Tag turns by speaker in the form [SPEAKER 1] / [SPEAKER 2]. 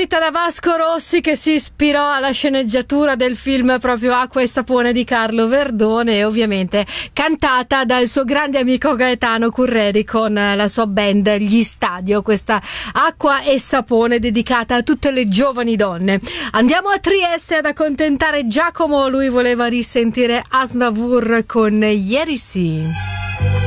[SPEAKER 1] scritta da Vasco Rossi, che si ispirò alla sceneggiatura del film proprio Acqua e sapone di Carlo Verdone, e ovviamente cantata dal suo grande amico Gaetano Curreri con la sua band Gli Stadio, questa Acqua e sapone dedicata a tutte le giovani donne. Andiamo a Trieste ad accontentare Giacomo, lui voleva risentire Aznavour con Ieri sì.